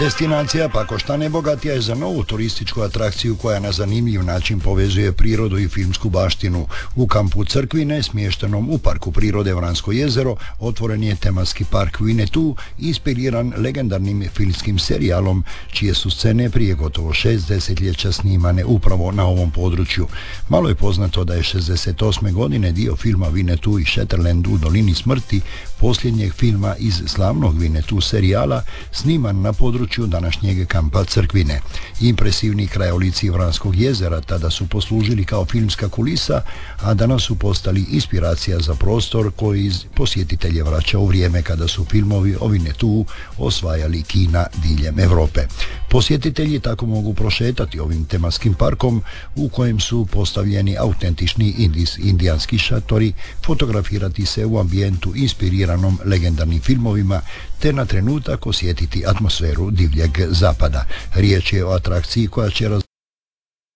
Destinacija Pakoštane bogatija je za novu turističku atrakciju koja na zanimljiv način povezuje prirodu i filmsku baštinu. U kampu Crkvine, smještenom u Parku prirode Vransko jezero, otvoren je tematski park Winnetou, inspiriran legendarnim filmskim serijalom, čije su scene prije gotovo 6 desetljeća snimane upravo na ovom području. Malo je poznato da je 68. godine dio filma Winnetou i Shetland u dolini smrti, posljednjeg filma iz slavnog Winnetou serijala, sniman na području današnjeg kampa Crkvine. Impresivni krajolici Vranskog jezera tada su poslužili kao filmska kulisa, a danas su postali inspiracija za prostor koji posjetitelje vraća u vrijeme kada su filmovi o Winnetou osvajali kina diljem Europe. Posjetitelji tako mogu prošetati ovim tematskim parkom u kojem su postavljeni autentični indijanski šatori, fotografirati se u ambijentu inspiriranom legendarnim filmovima, te na trenutak osjetiti atmosferu divljeg zapada. Riječ je o atrakciji koja će